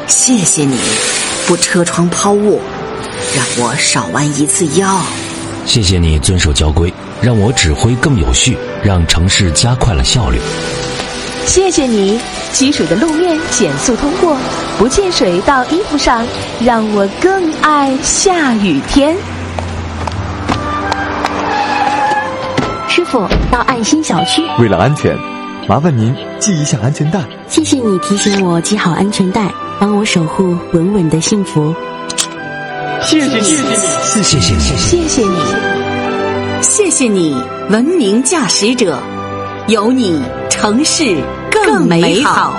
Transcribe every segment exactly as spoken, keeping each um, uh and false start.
谢谢你不车窗抛物，让我少弯一次腰。 谢谢你遵守交规，让我指挥更有序，让城市加快了效率。 谢谢你积水的路面减速通过，不溅水到衣服上，让我更爱下雨天。 师傅，到爱心小区。 为了安全，麻烦您系一下安全带。 谢谢你提醒我系好安全带，帮我守护稳稳的幸福。 谢谢你，谢谢你， 谢谢你， 谢谢你， 谢谢你，文明驾驶者，有你城市更美好。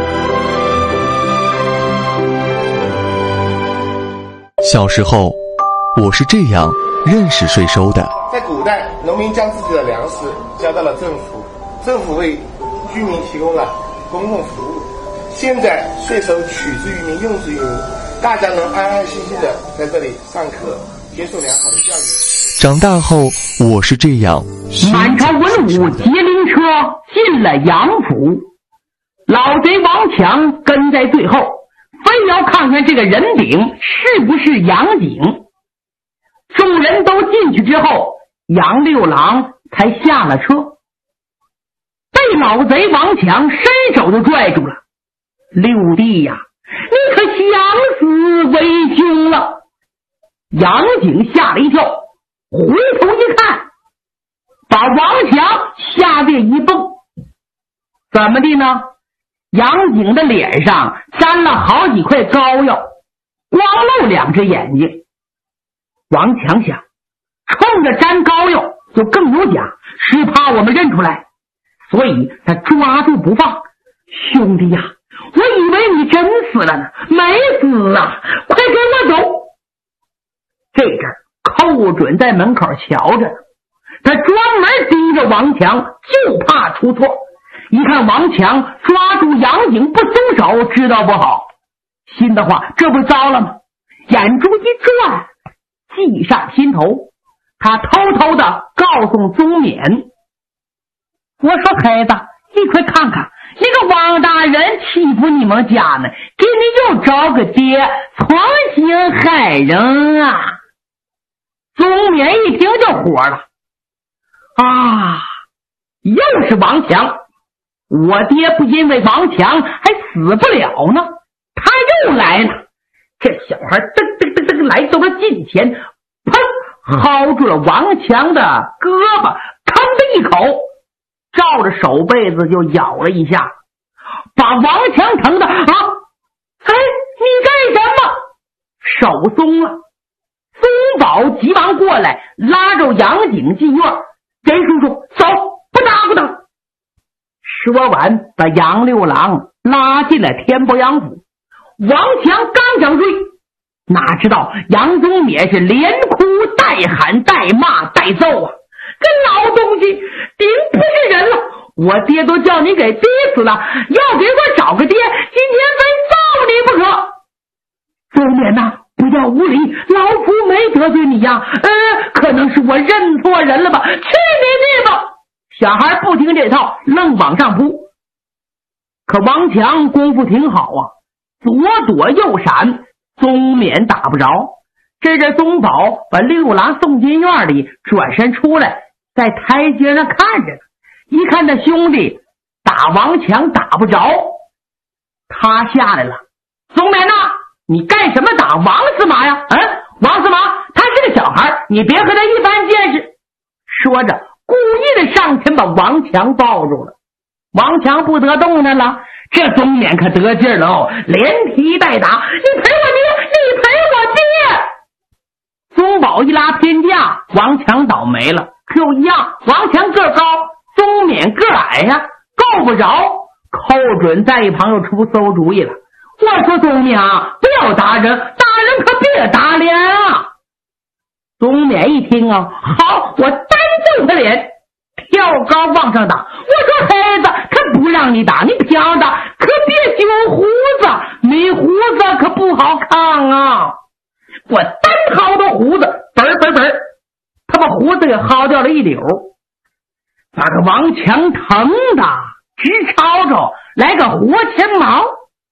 小时候，我是这样认识税收的。 在古代，农民将自己的粮食交到了政府，政府为居民提供了公共服务。现在税收取之于民，用之于民，大家能安安心心的在这里上课，接受良好的教育。 长大后，我是这样。 满朝文武结灵车进了杨府，老贼王强跟在最后，非要看看这个人顶是不是杨景。众人都进去之后，杨六郎才下了车，被老贼王强伸手就拽住了。六弟呀，你可想死为兄了！杨景吓了一跳，回头一看，把王强吓得一蹦。怎么的呢？杨景的脸上沾了好几块膏药，光露两只眼睛。王强想，冲着沾膏药就更有假，是怕我们认出来，所以他抓住不放。兄弟呀，我以为你真死了呢，没死啊，快跟我走。这阵儿寇准在门口瞧着，他专门盯着王强，就怕出错。一看王强抓住杨景不松手，知道不好，心的话这不糟了吗？眼珠一转，记上心头，他偷偷的告诉宗勉，我说孩子，你快看看，那个王大人欺负你们家呢，给你又找个爹，存心害人啊！宗勉一听就火了，啊，又是王强，我爹不因为王强还死不了呢，他又来了。这小孩噔噔噔噔来到了近前，砰，薅住了王强的胳膊，吭的一口照着手背子就咬了一下，把王强疼的啊！哎，你干什么？手松了。宗保急忙过来，拉着杨景进院，严叔叔，走，不打不打。说完，把杨六郎拉进了天波杨府。王强刚想追，哪知道杨宗勉是连哭带喊带骂带揍啊！这老东西顶不是人了，我爹都叫你给逼死了，要给我找个爹，今天非揍你不可。宗勉呐，不要无礼，老夫没得罪你呀，呃，可能是我认错人了吧，去你地吧！小孩不听这套，愣往上扑。可王强功夫挺好啊，左躲右闪，宗勉打不着。这这宗保把六郎送进院里，转身出来，在台阶上看着，一看他兄弟打王强打不着，他下来了。宗勉呐，你干什么打王司马呀？嗯，王司马他是个小孩，你别和他一般见识。说着故意的上前把王强抱住了。王强不得动弹了，这宗勉可得劲了哦，连踢带打，你赔我爹，你赔我爹！宗保一拉偏架，王强倒霉了，可又一样，王强个高，宗勉个矮呀，够不着。寇准在一旁又出馊主意了，我说宗勉啊，不要打人，打人可别打脸啊！宗勉一听啊，好，我单揍他脸，跳高往上打。我说孩子，可不让你打，你飘打，可别揪胡子，没胡子可不好看啊！我单薅的胡子，本儿本儿本儿，他把胡子给薅掉了一绺，把个王强疼的直吵吵，来个活前毛。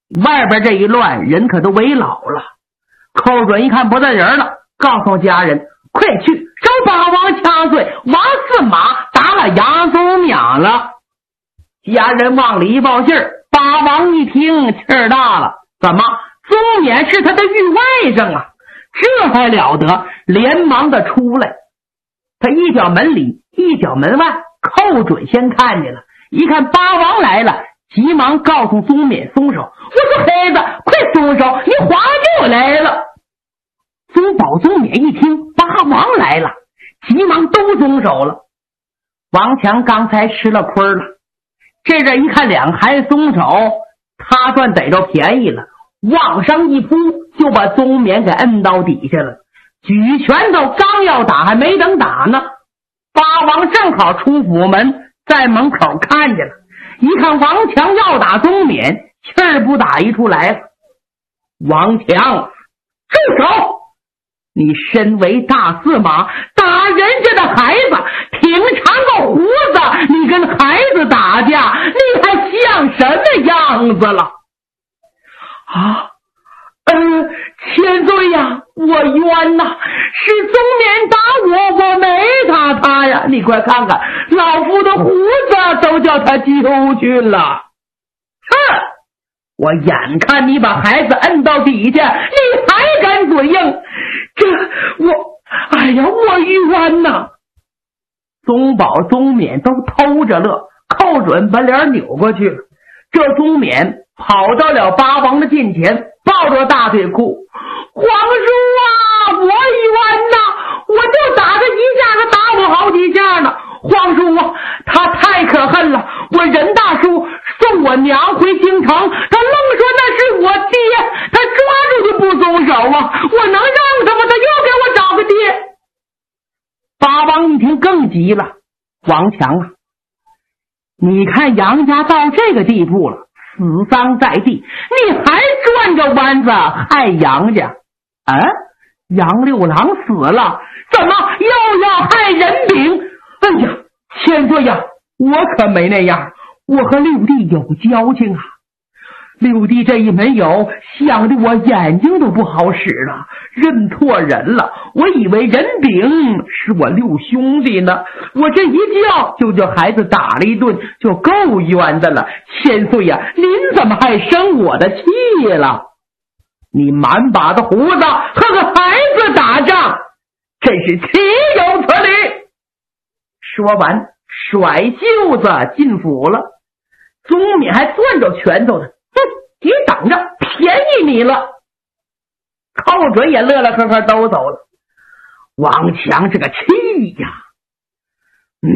外边这一乱，人可都围老了。寇准一看不在人了，告诉家人快去找八王掐碎，王司马打了杨宗勉了。家人往里一报信儿，八王一听气儿大了，怎么宗勉是他的御外甥啊？这还了得，连忙的出来。他一脚门里一脚门外，寇准先看见了，一看八王来了，急忙告诉宗勉松手。我说孩子快松手，你皇就来了。宗保宗勉一听八王来了，急忙都松手了。王强刚才吃了亏了，这阵一看两孩子松手，他算逮着便宜了，往上一扑就把宗勉给摁到底下了，举拳头刚要打，还没等打呢，八王正好出府门，在门口看见了，一看王强要打宗勉，气儿不打一处来了。王强住手！你身为大司马，打人家的孩子，挺长个胡子，你跟孩子打架，你还像什么样子了？啊，嗯，千岁呀，我冤呐，是宗勉打我，我没打他呀，你快看看，老夫的胡子都叫他揪去了。哼！我眼看你把孩子摁到底下，你还敢嘴硬？这我，哎呀，我冤呐！宗保、宗勉都偷着乐，寇准把脸扭过去了。这宗勉跑到了八王的近前，抱着大腿哭：“皇叔啊，我冤呐！我就打他一下，他打我好几下呢。皇叔啊，他太可恨了！我任大叔送我娘回京城，他愣说那是我爹，他抓住就不松手啊！我能让他吗？他又给我找个爹！”八王一听更急了：“王强啊，你看杨家到这个地步了，死丧在地，你还转着弯子害杨家？啊，杨六郎死了，怎么又要害人饼？哎呀，千岁呀，我可没那样，我和六弟有交情啊。六弟这一没有，想得我眼睛都不好使了，认错人了。我以为人饼是我六兄弟呢，我这一叫就叫孩子打了一顿，就够冤的了。千岁呀，您怎么还生我的气了？你满把的胡子和个孩子打仗，真是岂有此理！说完甩袖子进府了。宗勉还攥着拳头呢，哼，你等着，便宜你了。寇准也乐乐呵呵都走了。王强这个气呀，嗯，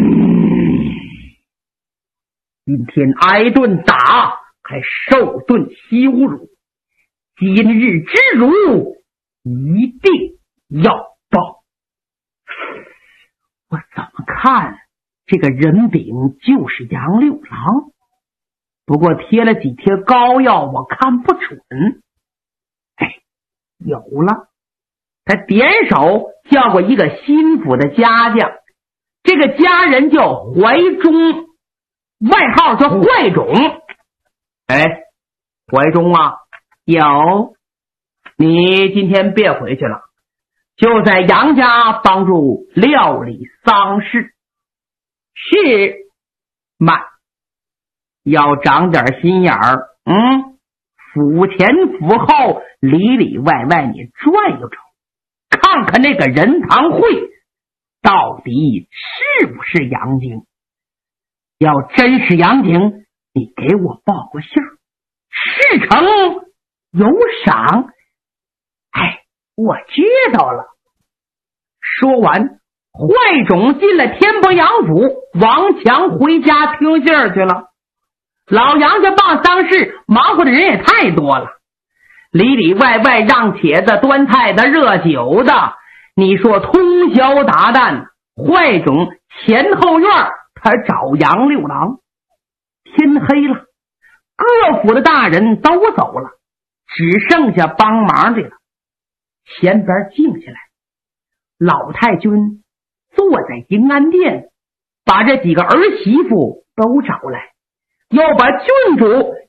今天挨顿打，还受顿羞辱，今日之辱一定要报。我怎么看这个人饼就是杨六郎，不过贴了几贴膏药我看不准。哎，有了，他点手叫过一个心腹的家将，这个家人叫怀忠，外号叫坏种。哎，怀忠啊，有，你今天别回去了，就在杨家帮助料理丧事。是，慢，要长点心眼儿。嗯，府前府后里里外外你转悠转，看看那个仁堂会到底是不是杨景。要真是杨景，你给我报个信儿，事成有赏。哎，我知道了。说完，坏种进了天波杨府，王强回家听信儿去了。老杨家办丧事忙活的人也太多了，里里外外让帖子端菜的热酒的，你说通宵达旦。坏种前后院他找杨六郎，天黑了，各府的大人都走了，只剩下帮忙的了。前边静下来，老太君坐在迎安殿，把这几个儿媳妇都找来，要把郡主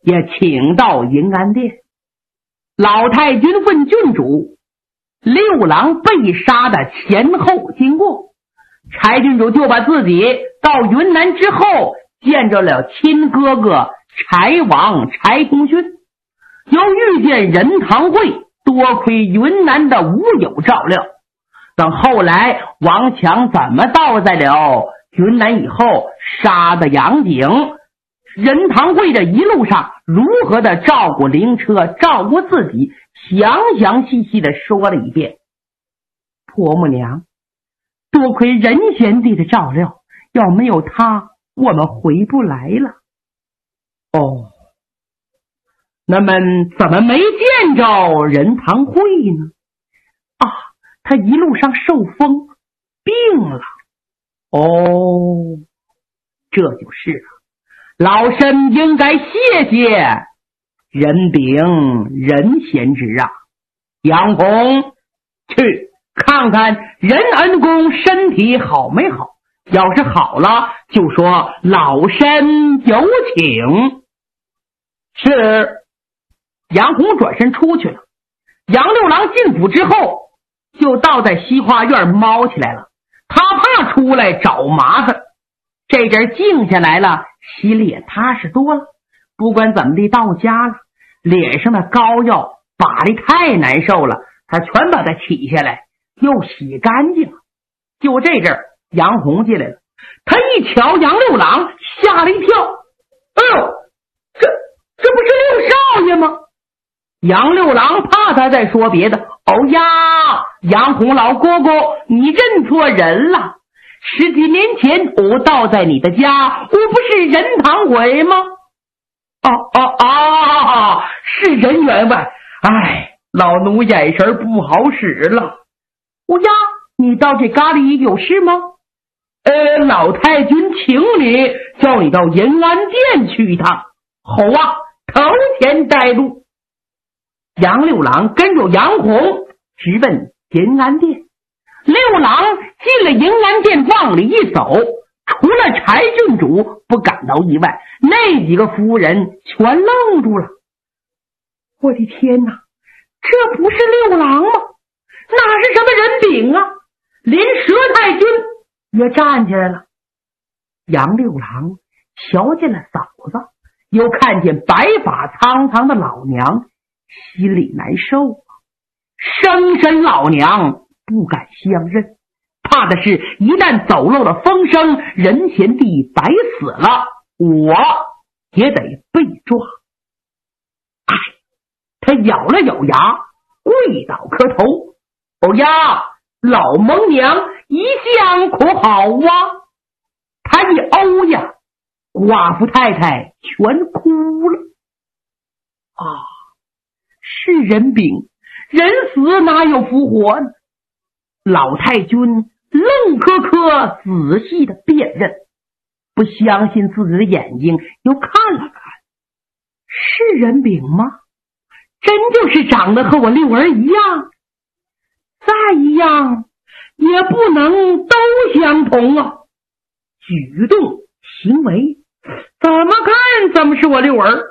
也请到银安殿。老太君问郡主六郎被杀的前后经过，柴郡主就把自己到云南之后见着了亲哥哥柴王柴公勋，又遇见任堂会，多亏云南的武友照料。等后来王强怎么到在了云南以后杀的杨景，任堂会的一路上如何的照顾灵车照顾自己，详详细细的说了一遍。婆母娘，多亏任贤弟的照料，要没有他我们回不来了。哦，那么怎么没见着任堂会呢？啊，他一路上受风病了。哦，这就是了。老身应该谢谢任炳任贤侄啊。杨红，去看看任恩公身体好没好，要是好了就说老身有请。是。杨红转身出去了。杨六郎进府之后就倒在西花院猫起来了，他怕出来找麻烦。这阵静下来了，心里也踏实多了。不管怎么地到家了，脸上的膏药把的太难受了，他全把它起下来又洗干净了。就这阵杨红进来了，他一瞧杨六郎吓了一跳，哎呦，这这不是六少爷吗？杨六郎怕他再说别的，哦呀，杨红老哥哥，你认错人了。十几年前我到在你的家，我不是任堂会吗？哦哦哦，是任员外。哎，老奴眼神不好使了。哦呀，你到这咖喱有事吗？呃，老太君请你，叫你到银安殿去一趟。好啊，头前带路。杨六郎跟着杨红直奔银安殿。六郎进了银安殿，往里一走，除了柴郡主不感到意外，那几个夫人全愣住了。我的天哪，这不是六郎吗？哪是什么人饼啊？连佘太君也站起来了。杨六郎瞧见了嫂子，又看见白发苍苍的老娘，心里难受啊。生身老娘不敢相认，怕的是一旦走漏了风声，任贤弟白死了，我也得被抓。哎，他咬了咬牙，跪倒磕头。哦呀，老蒙娘一向可好啊？他一哦呀，寡妇太太全哭了。啊，是人病，人死哪有复活呢？老太君愣磕磕仔细的辨认，不相信自己的眼睛，又看了看，是人饼吗？真就是长得和我六儿一样，再一样也不能都相同啊。举动行为怎么看怎么是我六儿。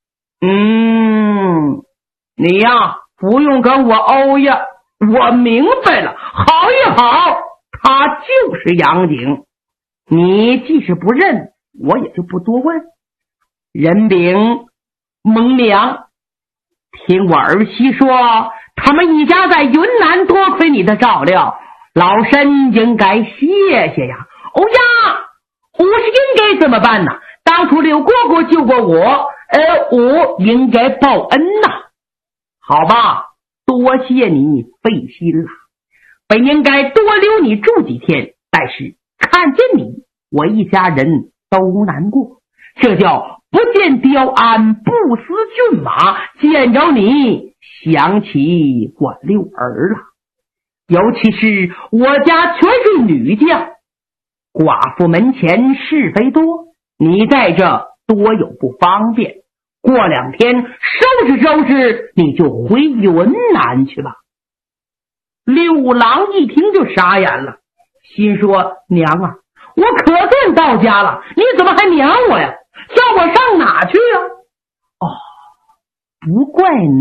嗯，你呀不用跟我欧呀，我明白了，好也好，他就是杨景。你即使不认，我也就不多问。任炳蒙娘，听我儿媳说，他们一家在云南多亏你的照料，老身应该谢谢呀。哦呀，我是应该怎么办呢？当初刘哥哥救过我，呃，我应该报恩呐。好吧，多谢你费心了，本应该多留你住几天，但是看见你，我一家人都难过。这叫不见雕鞍，不思骏马，见着你想起我六儿了。尤其是我家全是女将，寡妇门前是非多，你在这多有不方便，过两天收拾收拾，你就回云南去吧。六郎一听就傻眼了，心说娘啊，我可算到家了，你怎么还娘我呀？叫我上哪去啊？哦， 不怪你。